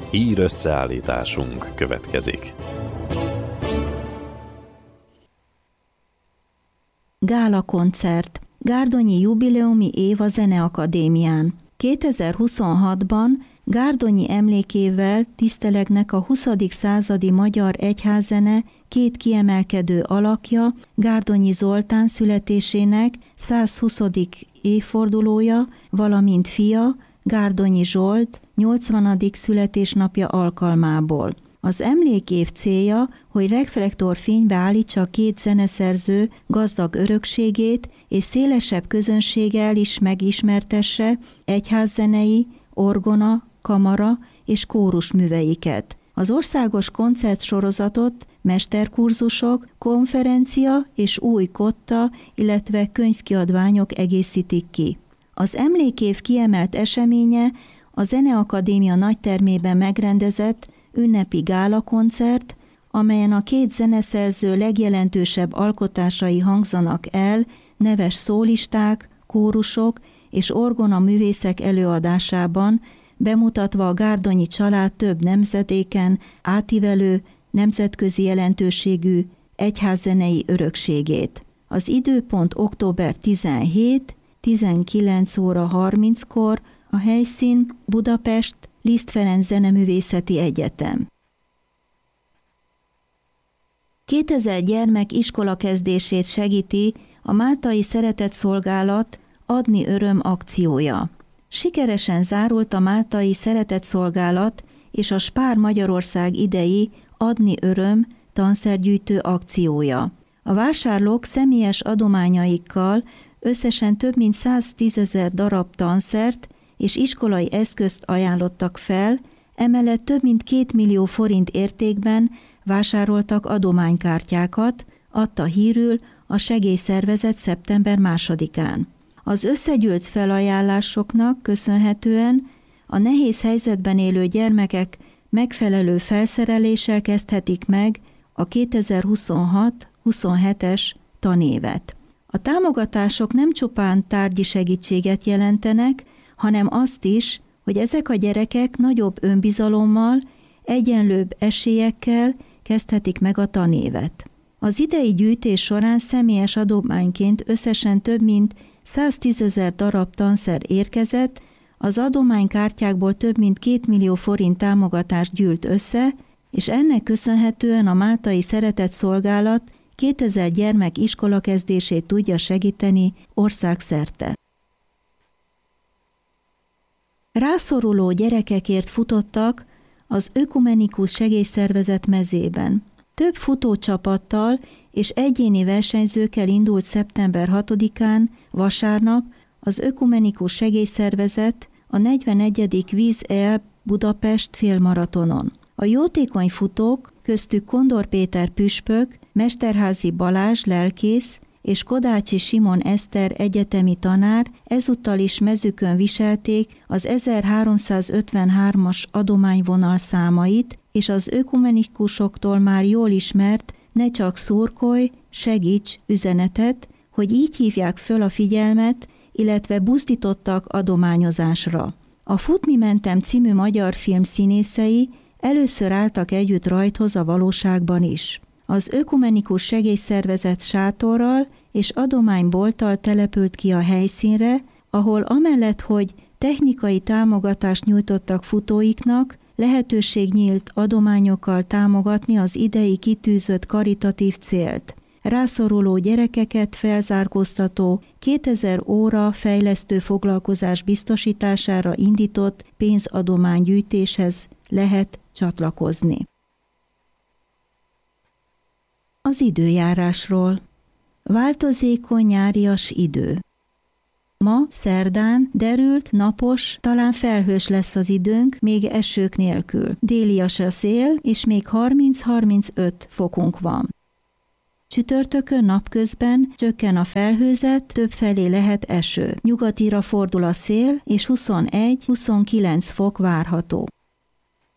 Hír összeállításunk következik. Gála koncert. Gárdonyi jubileumi év a Zeneakadémián. 2026-ban Gárdonyi emlékével tisztelegnek a 20. századi magyar egyházzene két kiemelkedő alakja, Gárdonyi Zoltán születésének 120. évfordulója, valamint fia, Gárdonyi Zsolt 80. születésnapja alkalmából. Az emlékév célja, hogy reflektorfénybe állítsa a két zeneszerző gazdag örökségét, és szélesebb közönséggel is megismertesse egyházzenei, orgona, kamara és kórus műveiket. Az országos koncertsorozatot mesterkurzusok, konferencia és új kotta, illetve könyvkiadványok egészítik ki. Az emlékév kiemelt eseménye a Zeneakadémia nagytermében megrendezett ünnepi gálakoncert, amelyen a két zeneszerző legjelentősebb alkotásai hangzanak el, neves szólisták, kórusok és orgona művészek előadásában, bemutatva a gárdonyi család több nemzedéken átívelő, nemzetközi jelentőségű egyházzenei örökségét. Az időpont október 17, 19 óra 30-kor, a helyszín Budapest, Liszt Ferenc Zeneművészeti Egyetem. 2000 gyermek iskolakezdését segíti a Máltai Szeretetszolgálat Adni Öröm akciója. Sikeresen zárult a Máltai Szeretetszolgálat és a Spár Magyarország idei Adni Öröm tanszergyűjtő akciója. A vásárlók személyes adományaikkal összesen több mint 110 000 darab tanszert és iskolai eszközt ajánlottak fel, emellett több mint 2 millió forint értékben vásároltak adománykártyákat, adta hírül a segélyszervezet szeptember 2-án. Az összegyűlt felajánlásoknak köszönhetően a nehéz helyzetben élő gyermekek megfelelő felszereléssel kezdhetik meg a 2026-27-es tanévet. A támogatások nem csupán tárgyi segítséget jelentenek, hanem azt is, hogy ezek a gyerekek nagyobb önbizalommal, egyenlőbb esélyekkel kezdhetik meg a tanévet. Az idei gyűjtés során személyes adományként összesen több mint 110 000 darab tanszer érkezett, az adománykártyákból több mint 2 millió forint támogatást gyűlt össze, és ennek köszönhetően a Máltai Szeretetszolgálat 2000 gyermek iskolakezdését tudja segíteni országszerte. Rászoruló gyerekekért futottak az Ökumenikus Segélyszervezet mezében. Több futócsapattal és egyéni versenyzőkkel indult szeptember 6-án, vasárnap az Ökumenikus Segélyszervezet a 41. Víz EL Budapest félmaratonon. A jótékony futók, köztük Kondor Péter püspök, Mesterházy Balázs lelkész és Kodácsi Simon Eszter egyetemi tanár ezúttal is mezükön viselték az 1353-as adományvonal számait, és az ökumenikusoktól már jól ismert "ne csak szurkolj, segíts" üzenetet, hogy így hívják föl a figyelmet, illetve buzdítottak adományozásra. A Futni mentem című magyar film színészei először álltak együtt rajthoz a valóságban is. Az Ökumenikus Segélyszervezet sátorral és adománybolttal települt ki a helyszínre, ahol amellett, hogy technikai támogatást nyújtottak futóiknak, lehetőség nyílt adományokkal támogatni az idei kitűzött karitatív célt. Rászoruló gyerekeket felzárkóztató 2000 óra fejlesztő foglalkozás biztosítására indított pénzadománygyűjtéshez lehet csatlakozni. Az időjárásról. Változékony nyárias idő. Ma, szerdán, derült, napos, talán felhős lesz az időnk, még esők nélkül. Délias a szél, és még 30-35 fokunk van. Csütörtökön napközben csökken a felhőzet, többfelé lehet eső. Nyugatira fordul a szél, és 21-29 fok várható.